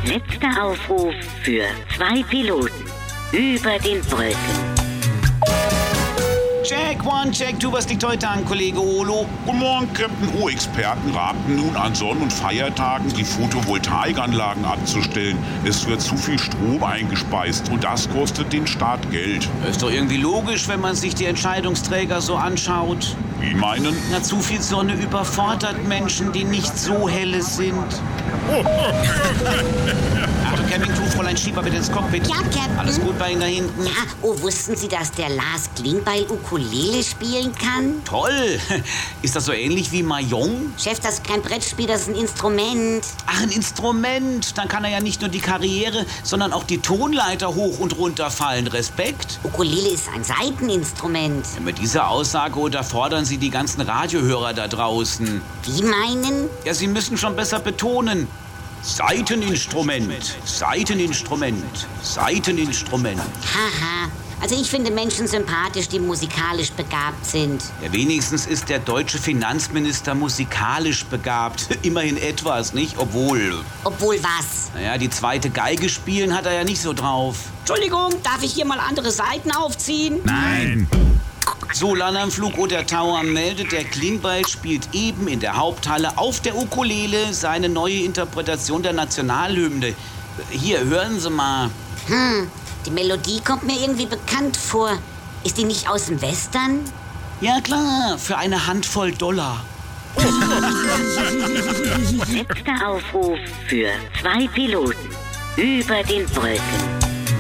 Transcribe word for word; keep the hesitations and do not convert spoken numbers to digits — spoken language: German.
Letzter Aufruf für zwei Piloten über den Brücken. Check, one, check, two, was liegt heute an, Kollege Olo? Guten Morgen, Captain. Oh, Experten raten nun an Sonn- und Feiertagen die Photovoltaikanlagen abzustellen. Es wird zu viel Strom eingespeist und das kostet den Staat Geld. Ist doch irgendwie logisch, wenn man sich die Entscheidungsträger so anschaut. Wie meinen? Na, zu viel Sonne überfordert Menschen, die nicht so helle sind. Achtung, Campingtour, Fräulein Schieber, bitte ins Cockpit. Ja, Captain. Alles gut bei Ihnen da hinten? Ja, oh, wussten Sie, dass der Lars Klingbeil Ukulele spielen kann? Toll. Ist das so ähnlich wie Mahjong? Chef, das ist kein Brettspiel, das ist ein Instrument. Ach, ein Instrument. Dann kann er ja nicht nur die Karriere, sondern auch die Tonleiter hoch und runter fallen. Respekt. Ukulele ist ein Saiteninstrument. Ja, mit dieser Aussage unterfordern Sie die ganzen Radiohörer da draußen. Wie meinen? Ja, Sie müssen schon besser betonen. Saiteninstrument, Saiteninstrument, Saiteninstrument. Haha. Also ich finde Menschen sympathisch, die musikalisch begabt sind. Ja, wenigstens ist der deutsche Finanzminister musikalisch begabt. Immerhin etwas, nicht? Obwohl... Obwohl was? Naja, die zweite Geige spielen hat er ja nicht so drauf. Entschuldigung, darf ich hier mal andere Seiten aufziehen? Nein. So, Landanflug oder Tower meldet, der Klingbeil spielt eben in der Haupthalle auf der Ukulele seine neue Interpretation der Nationalhymne. Hier, hören Sie mal. Hm, die Melodie kommt mir irgendwie bekannt vor. Ist die nicht aus dem Western? Ja klar, für eine Handvoll Dollar. Letzter Aufruf für zwei Piloten über den Brücken.